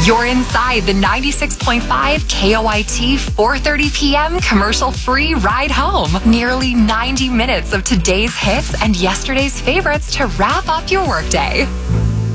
You're inside the 96.5 KOIT 4:30 p.m. commercial-free ride home. Nearly 90 minutes of today's hits and yesterday's favorites to wrap up your workday.